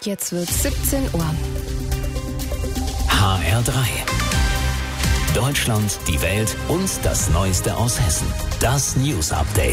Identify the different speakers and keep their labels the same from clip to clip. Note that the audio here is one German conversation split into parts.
Speaker 1: Jetzt wird 17 Uhr.
Speaker 2: HR3. Deutschland, die Welt und das Neueste aus Hessen. Das News Update.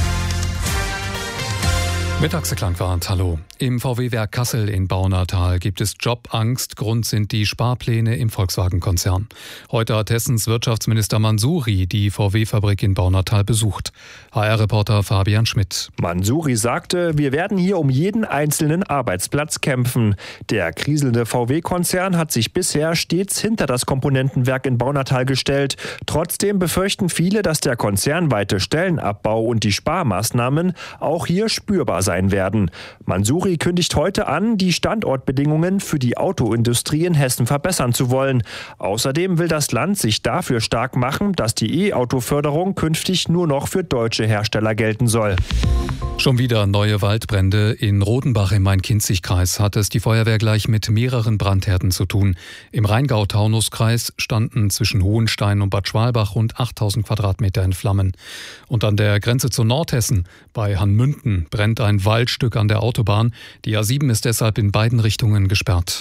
Speaker 3: Mittagsklangwart, hallo. Im VW-Werk Kassel in Baunatal gibt es Jobangst. Grund sind die Sparpläne im Volkswagen-Konzern. Heute hat Hessens Wirtschaftsminister Mansouri die VW-Fabrik in Baunatal besucht. HR-Reporter Fabian Schmidt.
Speaker 4: Mansouri sagte, wir werden hier um jeden einzelnen Arbeitsplatz kämpfen. Der kriselnde VW-Konzern hat sich bisher stets hinter das Komponentenwerk in Baunatal gestellt. Trotzdem befürchten viele, dass der konzernweite Stellenabbau und die Sparmaßnahmen auch hier spürbar sein werden. Mansouri kündigt heute an, die Standortbedingungen für die Autoindustrie in Hessen verbessern zu wollen. Außerdem will das Land sich dafür stark machen, dass die E-Auto-Förderung künftig nur noch für deutsche Hersteller gelten soll.
Speaker 3: Schon wieder neue Waldbrände. In Rodenbach im Main-Kinzig-Kreis hat es die Feuerwehr gleich mit mehreren Brandherden zu tun. Im Rheingau-Taunus-Kreis standen zwischen Hohenstein und Bad Schwalbach rund 8000 Quadratmeter in Flammen. Und an der Grenze zu Nordhessen, bei Hannmünden, brennt ein Waldstück an der Autobahn. Die A7 ist deshalb in beiden Richtungen gesperrt.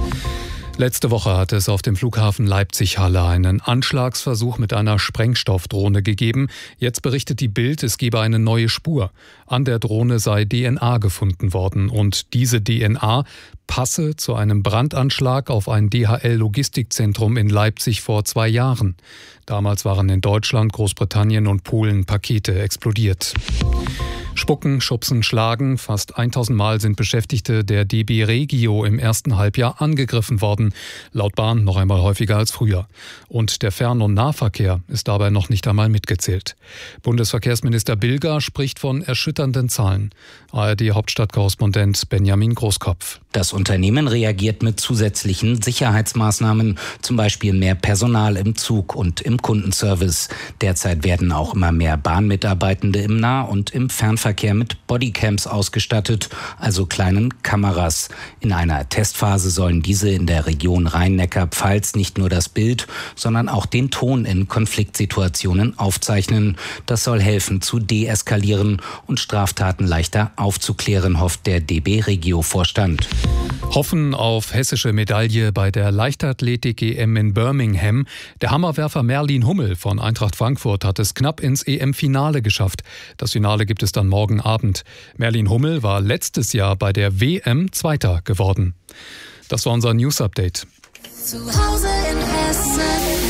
Speaker 3: Letzte Woche hat es auf dem Flughafen Leipzig-Halle einen Anschlagsversuch mit einer Sprengstoffdrohne gegeben. Jetzt berichtet die Bild, es gebe eine neue Spur. An der Drohne sei DNA gefunden worden und diese DNA passe zu einem Brandanschlag auf ein DHL-Logistikzentrum in Leipzig vor 2 Jahren. Damals waren in Deutschland, Großbritannien und Polen Pakete explodiert. Spucken, Schubsen, Schlagen. Fast 1000 Mal sind Beschäftigte der DB Regio im ersten Halbjahr angegriffen worden. Laut Bahn noch einmal häufiger als früher. Und der Fern- und Nahverkehr ist dabei noch nicht einmal mitgezählt. Bundesverkehrsminister Bilger spricht von erschütternden Zahlen. ARD-Hauptstadtkorrespondent Benjamin Großkopf.
Speaker 5: Das Unternehmen reagiert mit zusätzlichen Sicherheitsmaßnahmen, zum Beispiel mehr Personal im Zug und im Kundenservice. Derzeit werden auch immer mehr Bahnmitarbeitende im Nah- und im Fernverkehr mit Bodycams ausgestattet, also kleinen Kameras. In einer Testphase sollen diese in der Region Rhein-Neckar-Pfalz nicht nur das Bild, sondern auch den Ton in Konfliktsituationen aufzeichnen. Das soll helfen zu deeskalieren und Straftaten leichter aufzuklären, hofft der DB Regio-Vorstand.
Speaker 3: Hoffen auf hessische Medaille bei der Leichtathletik-EM in Birmingham. Der Hammerwerfer Merlin Hummel von Eintracht Frankfurt hat es knapp ins EM-Finale geschafft. Das Finale gibt es dann morgen Abend. Merlin Hummel war letztes Jahr bei der WM Zweiter geworden. Das war unser News-Update.
Speaker 1: Zu Hause in Hessen.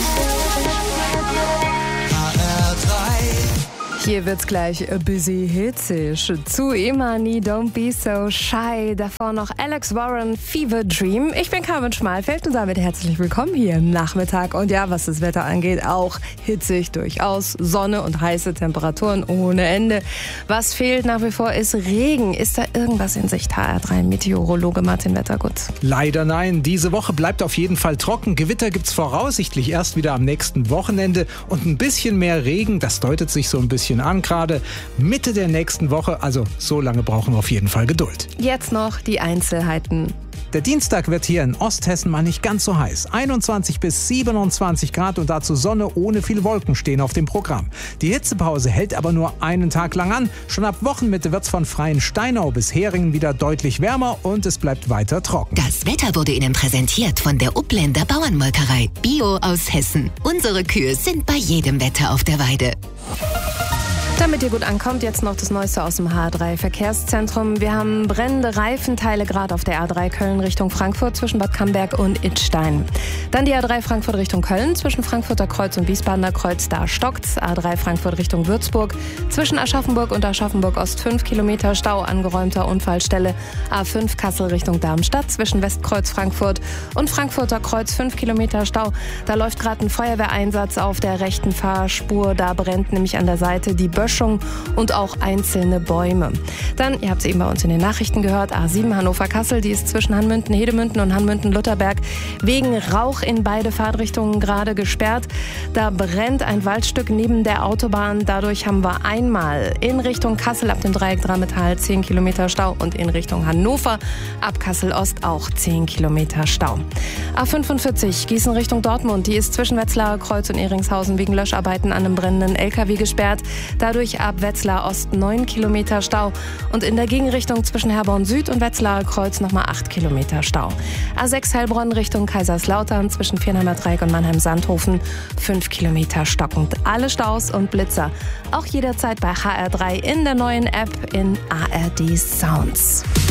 Speaker 1: Hier wird's gleich ein bisschen hitzig. Zu Imani, Don't Be So Shy. Davor noch Alex Warren, Fever Dream. Ich bin Carmen Schmalfeld und damit herzlich willkommen hier im Nachmittag. Und ja, was das Wetter angeht, auch hitzig durchaus. Sonne und heiße Temperaturen ohne Ende. Was fehlt nach wie vor ist Regen. Ist da irgendwas in Sicht? HR3-Meteorologe Martin Wettergut.
Speaker 6: Leider nein. Diese Woche bleibt auf jeden Fall trocken. Gewitter gibt's voraussichtlich erst wieder am nächsten Wochenende. Und ein bisschen mehr Regen, das deutet sich so ein bisschen an, gerade Mitte der nächsten Woche. Also so lange brauchen wir auf jeden Fall Geduld.
Speaker 1: Jetzt noch die Einzelheiten.
Speaker 6: Der Dienstag wird hier in Osthessen mal nicht ganz so heiß. 21 bis 27 Grad und dazu Sonne ohne viel Wolken stehen auf dem Programm. Die Hitzepause hält aber nur einen Tag lang an. Schon ab Wochenmitte wird's von Freiensteinau bis Heringen wieder deutlich wärmer und es bleibt weiter trocken.
Speaker 7: Das Wetter wurde Ihnen präsentiert von der Upländer Bauernmolkerei. Bio aus Hessen. Unsere Kühe sind bei jedem Wetter auf der Weide.
Speaker 1: Damit ihr gut ankommt, jetzt noch das Neueste aus dem HR3-Verkehrszentrum. Wir haben brennende Reifenteile gerade auf der A3 Köln Richtung Frankfurt zwischen Bad Camberg und Idstein. Dann die A3 Frankfurt Richtung Köln zwischen Frankfurter Kreuz und Wiesbadener Kreuz, da stockt's. A3 Frankfurt Richtung Würzburg zwischen Aschaffenburg und Aschaffenburg Ost 5 Kilometer Stau, angeräumter Unfallstelle. A5 Kassel Richtung Darmstadt zwischen Westkreuz Frankfurt und Frankfurter Kreuz 5 Kilometer Stau. Da läuft gerade ein Feuerwehreinsatz auf der rechten Fahrspur. Da brennt nämlich an der Seite die Böschung und auch einzelne Bäume. Dann, ihr habt es eben bei uns in den Nachrichten gehört, A7 Hannover-Kassel, die ist zwischen Hannmünden-Hedemünden und Hannmünden-Lutherberg wegen Rauch in beide Fahrtrichtungen gerade gesperrt. Da brennt ein Waldstück neben der Autobahn. Dadurch haben wir einmal in Richtung Kassel ab dem Dreieck Drammetal 10 Kilometer Stau und in Richtung Hannover ab Kassel-Ost auch 10 Kilometer Stau. A45 Gießen Richtung Dortmund, die ist zwischen Wetzlarer Kreuz und Ehringshausen wegen Löscharbeiten an einem brennenden LKW gesperrt. Da Dadurch ab Wetzlar Ost 9 Kilometer Stau und in der Gegenrichtung zwischen Herborn Süd und Wetzlarer Kreuz nochmal 8 Kilometer Stau. A6 Heilbronn Richtung Kaiserslautern zwischen Viernheimer Dreieck und Mannheim-Sandhofen 5 Kilometer stockend. Alle Staus und Blitzer auch jederzeit bei HR3 in der neuen App in ARD Sounds.